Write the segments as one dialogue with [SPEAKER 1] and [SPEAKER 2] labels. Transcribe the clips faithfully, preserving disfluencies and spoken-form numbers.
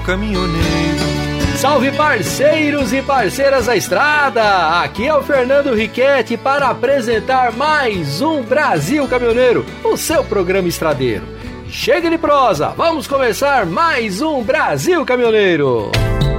[SPEAKER 1] Caminhoneiro.
[SPEAKER 2] Salve parceiros e parceiras da estrada! Aqui é o Fernando Riquetti para apresentar mais um Brasil Caminhoneiro, o seu programa estradeiro. Chega de prosa, vamos começar mais um Brasil Caminhoneiro!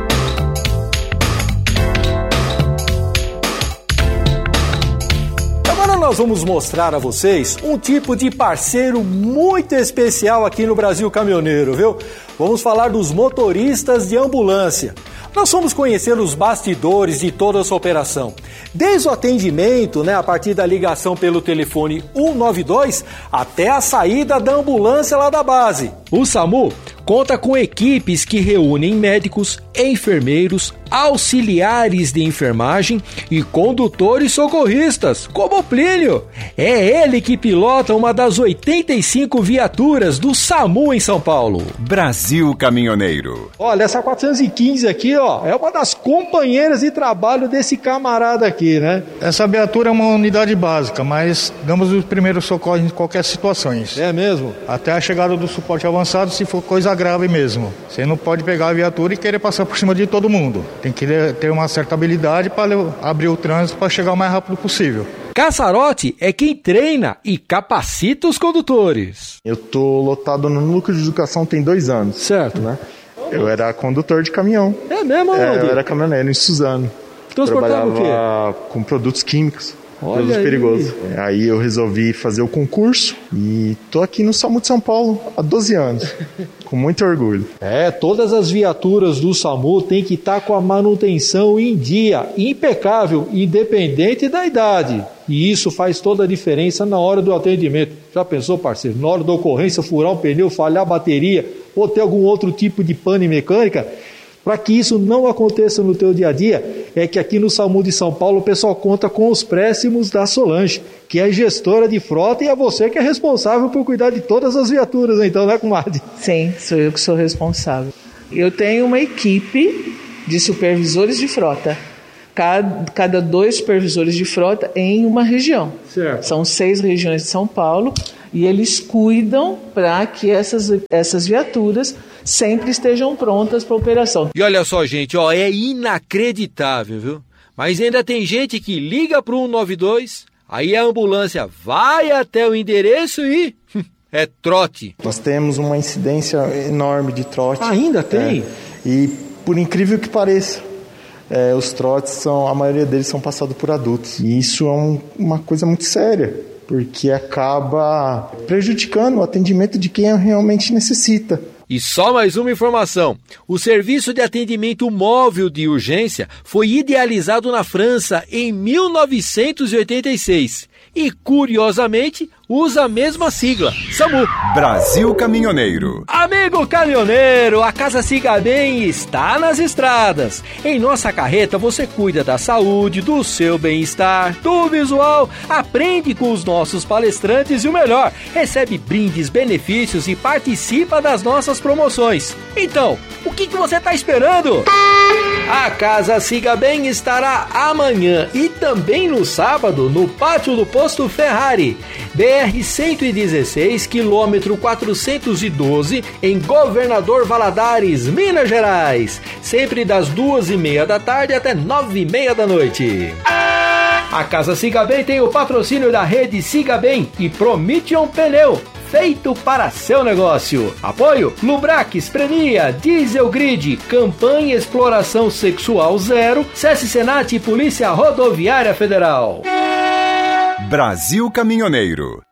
[SPEAKER 2] Agora nós vamos mostrar a vocês um tipo de parceiro muito especial aqui no Brasil Caminhoneiro, viu? Vamos falar dos motoristas de ambulância. Nós vamos conhecer os bastidores de toda essa operação. Desde o atendimento, né, a partir da ligação pelo telefone um nove dois, até a saída da ambulância lá da base. O SAMU conta com equipes que reúnem médicos, enfermeiros, auxiliares de enfermagem e condutores socorristas, como o Plínio. É ele que pilota uma das oitenta e cinco viaturas do SAMU em São Paulo.
[SPEAKER 1] Brasil Caminhoneiro.
[SPEAKER 2] Olha, essa quatrocentos e quinze aqui, ó, é uma das companheiras de trabalho desse camarada aqui, né?
[SPEAKER 3] Essa viatura é uma unidade básica, mas damos os primeiros socorros em qualquer situação.
[SPEAKER 2] É mesmo?
[SPEAKER 3] Até a chegada do suporte avançado, se for coisa grave mesmo. Você não pode pegar a viatura e querer passar por cima de todo mundo. Tem que ter uma certa habilidade para abrir o trânsito para chegar o mais rápido possível.
[SPEAKER 2] Caçarote é quem treina e capacita os condutores.
[SPEAKER 4] Eu tô lotado no núcleo de educação tem dois anos.
[SPEAKER 2] Certo.
[SPEAKER 4] Né? Eu era condutor de caminhão.
[SPEAKER 2] É mesmo,
[SPEAKER 4] é,
[SPEAKER 2] onde?
[SPEAKER 4] Eu era caminhoneiro em Suzano.
[SPEAKER 2] Transportava o quê?
[SPEAKER 4] Trabalhava com produtos químicos.
[SPEAKER 2] Olha
[SPEAKER 4] produtos
[SPEAKER 2] aí.
[SPEAKER 4] perigosos. Aí eu resolvi fazer o concurso e tô aqui no SAMU de São Paulo há doze anos. Com muito orgulho.
[SPEAKER 2] É, todas as viaturas do SAMU têm que estar com a manutenção em dia, impecável, independente da idade. E isso faz toda a diferença na hora do atendimento. Já pensou, parceiro? Na hora da ocorrência, furar um pneu, falhar a bateria ou ter algum outro tipo de pane mecânica? Para que isso não aconteça no teu dia a dia, é que aqui no SAMU de São Paulo o pessoal conta com os préstimos da Solange, que é gestora de frota e é você que é responsável por cuidar de todas as viaturas, então, né, comadre?
[SPEAKER 5] Sim, sou eu que sou responsável. Eu tenho uma equipe de supervisores de frota, cada, cada dois supervisores de frota em uma região.
[SPEAKER 2] Certo.
[SPEAKER 5] São seis regiões de São Paulo e eles cuidam para que essas, essas viaturas sempre estejam prontas para operação.
[SPEAKER 2] E olha só, gente, ó, é inacreditável, viu? Mas ainda tem gente que liga para o um nove dois, aí a ambulância vai até o endereço e é trote.
[SPEAKER 4] Nós temos uma incidência enorme de trote.
[SPEAKER 2] Ainda tem?
[SPEAKER 4] É, e por incrível que pareça, é, os trotes, são, a maioria deles são passados por adultos. E isso é um, uma coisa muito séria, porque acaba prejudicando o atendimento de quem realmente necessita.
[SPEAKER 2] E só mais uma informação, o serviço de atendimento móvel de urgência foi idealizado na França em mil novecentos e oitenta e seis e, curiosamente, usa a mesma sigla, SAMU.
[SPEAKER 1] Brasil Caminhoneiro.
[SPEAKER 2] Amigo caminhoneiro, a Casa Siga Bem está nas estradas. Em nossa carreta você cuida da saúde, do seu bem-estar, do visual, aprende com os nossos palestrantes e o melhor, recebe brindes, benefícios e participa das nossas promoções. Então, o que, que você está esperando? A Casa Siga Bem estará amanhã e também no sábado no pátio do Posto Ferrari, B R cento e dezesseis, quilômetro quatrocentos e doze, em Governador Valadares, Minas Gerais, sempre das duas e meia da tarde até nove e meia da noite. A Casa Siga Bem tem o patrocínio da rede Siga Bem e Prometeon Pneu, feito para seu negócio. Apoio Lubrax, Prenia, Diesel Grid, Campanha Exploração Sexual Zero, SESC Senat e Polícia Rodoviária Federal.
[SPEAKER 1] Brasil Caminhoneiro.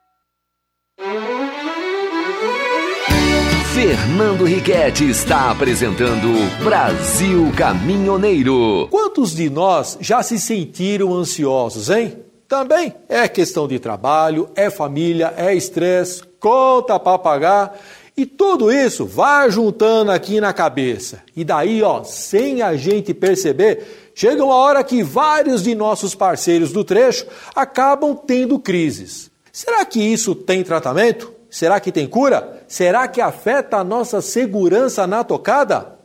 [SPEAKER 6] Fernando Riquetti está apresentando Brasil Caminhoneiro.
[SPEAKER 2] Quantos de nós já se sentiram ansiosos, hein? Também é questão de trabalho, é família, é estresse, conta para pagar e tudo isso vai juntando aqui na cabeça. E daí, ó, sem a gente perceber, chega uma hora que vários de nossos parceiros do trecho acabam tendo crises. Será que isso tem tratamento? Será que tem cura? Será que afeta a nossa segurança na tocada?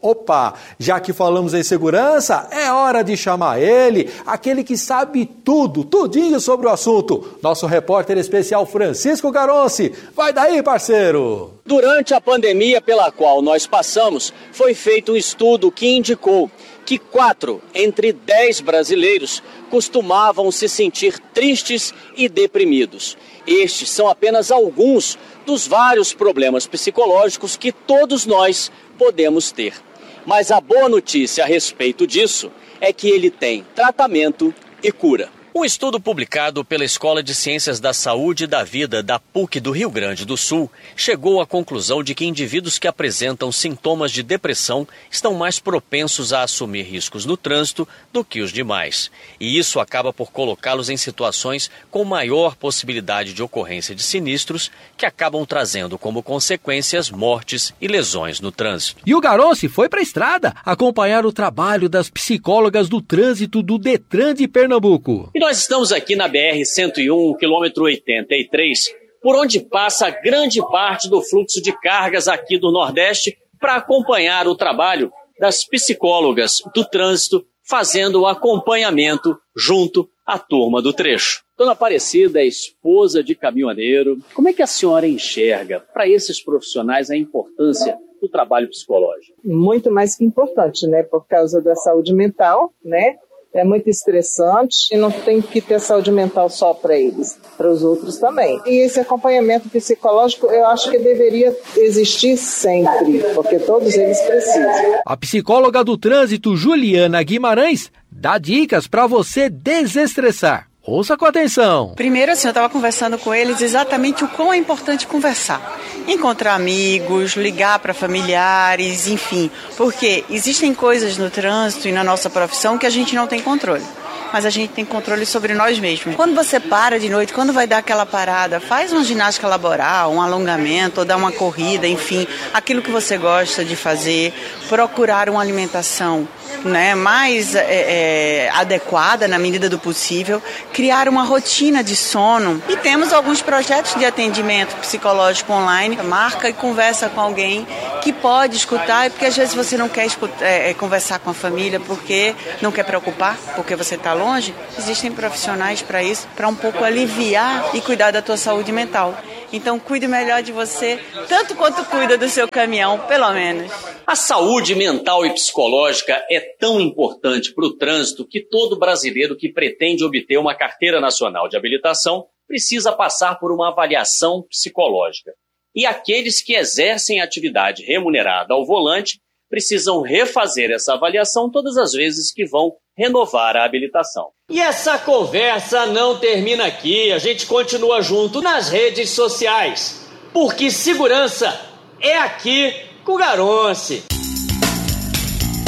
[SPEAKER 2] Opa, já que falamos em segurança, é hora de chamar ele, aquele que sabe tudo, tudinho sobre o assunto. Nosso repórter especial Francisco Garonci. Vai daí, parceiro!
[SPEAKER 7] Durante a pandemia pela qual nós passamos, foi feito um estudo que indicou que quatro entre dez brasileiros costumavam se sentir tristes e deprimidos. Estes são apenas alguns dos vários problemas psicológicos que todos nós podemos ter. Mas a boa notícia a respeito disso é que ele tem tratamento e cura. Um estudo publicado pela Escola de Ciências da Saúde e da Vida da P U C do Rio Grande do Sul chegou à conclusão de que indivíduos que apresentam sintomas de depressão estão mais propensos a assumir riscos no trânsito do que os demais. E isso acaba por colocá-los em situações com maior possibilidade de ocorrência de sinistros que acabam trazendo como consequências mortes e lesões no trânsito.
[SPEAKER 2] E o Garonci foi para a estrada acompanhar o trabalho das psicólogas do trânsito do Detran de Pernambuco.
[SPEAKER 7] E nós estamos aqui na B R cento e um, quilômetro oitenta e três, por onde passa grande parte do fluxo de cargas aqui do Nordeste, para acompanhar o trabalho das psicólogas do trânsito, fazendo o acompanhamento junto à turma do trecho. Dona Aparecida é esposa de caminhoneiro. Como é que a senhora enxerga para esses profissionais a importância do trabalho psicológico?
[SPEAKER 5] Muito mais que importante, né? Por causa da saúde mental, né? É muito estressante e não tem que ter saúde mental só para eles, para os outros também. E esse acompanhamento psicológico eu acho que deveria existir sempre, porque todos eles precisam.
[SPEAKER 2] A psicóloga do trânsito, Juliana Guimarães, dá dicas para você desestressar. Ouça com atenção.
[SPEAKER 8] Primeiro, assim, eu estava conversando com eles exatamente o quão é importante conversar. Encontrar amigos, ligar para familiares, enfim. Porque existem coisas no trânsito e na nossa profissão que a gente não tem controle. Mas a gente tem controle sobre nós mesmos. Quando você para de noite, quando vai dar aquela parada, faz uma ginástica laboral, um alongamento, ou dá uma corrida, enfim. Aquilo que você gosta de fazer. Procurar uma alimentação, né, mais é, é, adequada na medida do possível, criar uma rotina de sono. E temos alguns projetos de atendimento psicológico online. Marca e conversa com alguém que pode escutar, porque às vezes você não quer escutar, é, conversar com a família porque não quer preocupar, porque você está longe. Existem profissionais para isso, para um pouco aliviar e cuidar da tua saúde mental. Então cuide melhor de você, tanto quanto cuida do seu caminhão, pelo menos.
[SPEAKER 7] A saúde mental e psicológica é tão importante para o trânsito que todo brasileiro que pretende obter uma carteira nacional de habilitação precisa passar por uma avaliação psicológica. E aqueles que exercem atividade remunerada ao volante precisam refazer essa avaliação todas as vezes que vão renovar a habilitação. E essa conversa não termina aqui, a gente continua junto nas redes sociais, porque segurança é aqui com o Garonci.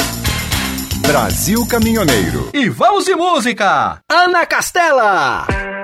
[SPEAKER 1] Brasil Caminhoneiro.
[SPEAKER 2] E vamos de música! Ana Castela!